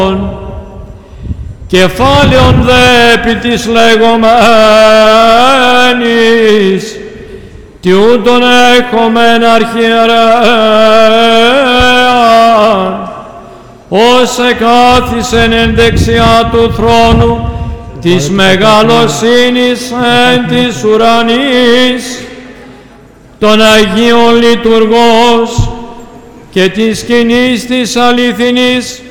κεφάλαιον δε επί της λεγόμενης, τι ούτων έχομεν αρχιερέαν, ως εκάθισεν εν δεξιά του θρόνου της μεγαλοσύνης εν της ουρανής, των Αγίων Λειτουργός και της σκηνής της αληθινής